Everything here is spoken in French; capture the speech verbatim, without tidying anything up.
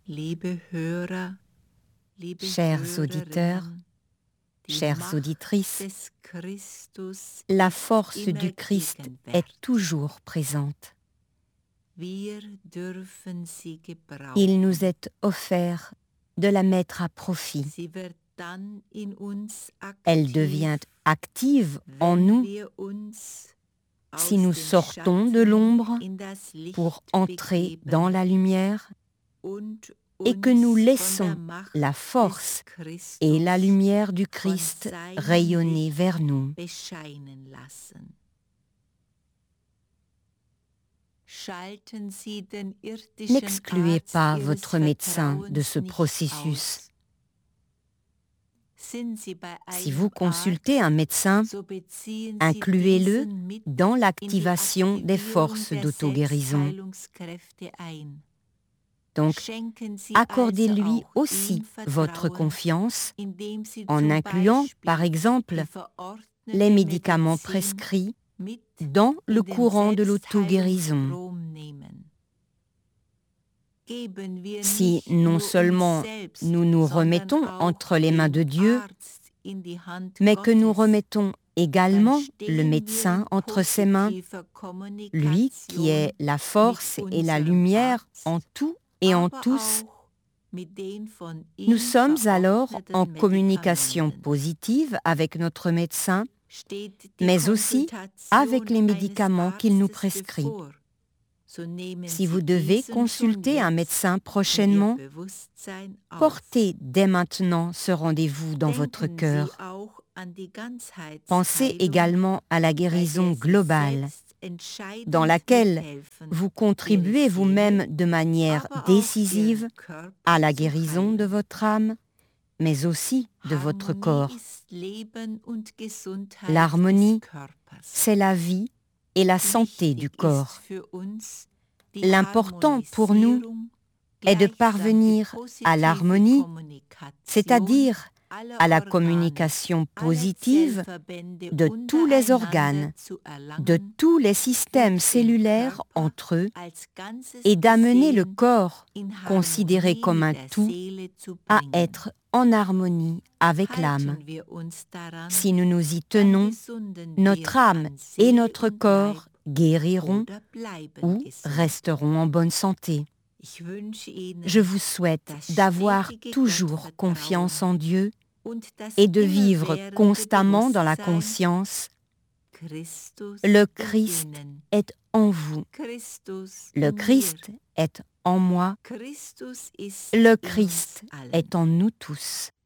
Liebe Hörer, liebe Chers auditeurs, Hörerinnen, die chères Macht auditrices, des Christus la ist force immer du Christ gegenwärtig. est toujours présente. Wir dürfen sie gebrauchen. Il nous est offert de la mettre à profit. Sie wird dann in uns Elle aktiv, devient active en wenn nous wir uns si aus nous dem sortons de Schatten l'ombre in das Licht pour entrer begeben dans la lumière und et que nous uns von der laissons Macht la des force Christus et la lumière du von Christ seinem rayonner Licht vers nous. bescheinen lassen. Schalten Sie den irdischen N'excluez Arzt pas Ihres votre médecin de ce Vertrauens nicht processus. aus. Sind Sie bei Si einem vous consultez Arzt, un médecin, so beziehen Sie incluez-le diesen mit dans in die l'activation des Aktivierung forces der d'auto-guérison. Selbstheilungskräfte ein. Donc, Schenken Sie accordez-lui also auch aussi ihm votre Vertrauen, confiance indem Sie en zum incluant, par Beispiel exemple, die les verordnete médicaments Medizin prescrits mit dans le in den courant de l'auto-guérison. Selbstheilungsstrom nehmen. Geben wir Si nicht non nur seulement uns selbst, nous nous sondern remettons auch entre les mains de den Dieu, Arzt in die Hand mais que nous Gottes, remettons également dann le stehen wir médecin in entre ses mains, positiver lui qui est Kommunikation la mit force et la unserem lumière Arzt, en tout et en aber tous. auch mit den von Nous ihm sommes alors en verordneten communication Medikamenten. positive avec notre médecin, Steht die mais aussi avec les Konsultation médicaments eines qu'il nous Arztes prescrit. bevor, so nehmen Si vous Sie devez diesen schon consulter un jetzt médecin in Ihr prochainement, Bewusstsein auf. portez dès maintenant ce rendez-vous dans votre Denken cœur. Sie auch an die Pensez Ganzheitsheilung, également à la bei guérison der Sie globale, selbst entscheidend dans laquelle mithelfen, vous contribuez Ihre vous-même Seele, de manière aber auch décisive Ihren Körper à la zu guérison de heilen. votre âme, mais aussi de votre Harmonie corps. ist Leben und Gesundheit L'harmonie, des Körpers. c'est la vie et la santé du Wichtig corps. ist für uns die L'important pour nous Harmonisierung, est de gleichsam die parvenir à positive l'harmonie, Kommunikation c'est-à-dire aller à la Organe, communication aller positive Zellverbände de tous les organes, untereinander zu de erlangen tous les und systèmes den cellulaires Körper entre eux, als Ganzes et d'amener le gesehen corps, in considéré Harmonie comme mit un der tout, Seele zu à bringen. être en harmonie avec l'âme. Halten wir uns daran, Si nous nous y dann tenons, gesunden notre wir âme an et Seele notre und corps Leib guériront oder bleiben ou gesund. resteront en bonne santé. Ich wünsche Ihnen Je vous souhaite das d'avoir stetige toujours Gottvertrauen confiance en Dieu und das et de vivre immerwährende constamment dans la Bewusstsein, conscience. Christus Le in Christ Ihnen, est en vous. Christus Le in Christ mir. est en moi. Christus ist Le in uns Christ allen. est en nous tous.